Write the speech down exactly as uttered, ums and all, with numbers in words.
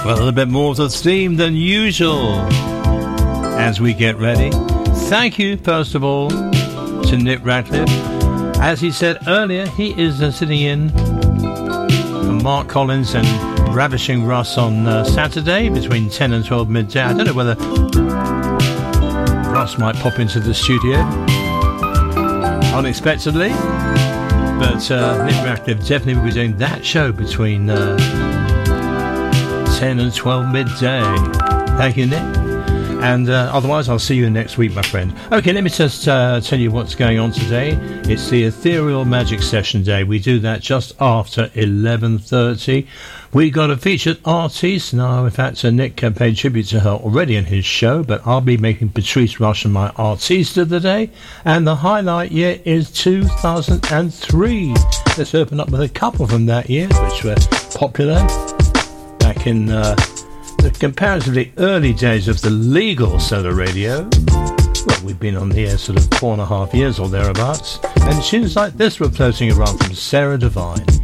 Well, a little bit more of the theme than usual as we get ready. Thank you, first of all, to Nick Radcliffe. As he said earlier, he is uh, sitting in for Mark Collins and Ravishing Russ on uh, Saturday between ten and twelve midday. I don't know whether Russ might pop into the studio unexpectedly, but uh, Nick Radcliffe definitely will be doing that show between uh, ten and twelve midday. Thank you, Nick. And uh, otherwise, I'll see you next week, my friend. Okay, let me just uh, tell you what's going on today. It's the Ethereal Magic Session Day. We do that just after eleven thirty. We got a featured artist. Now, in fact, uh, Nick uh, paid tribute to her already in his show, but I'll be making Patrice Rushen my artiste of the day. And the highlight year is two thousand three. Let's open up with a couple from that year, which were popular back in uh, the comparatively early days of the legal solar radio. Well, we've been on the air sort of four and a half years or thereabouts, and tunes like this were floating around from Sarah Divine.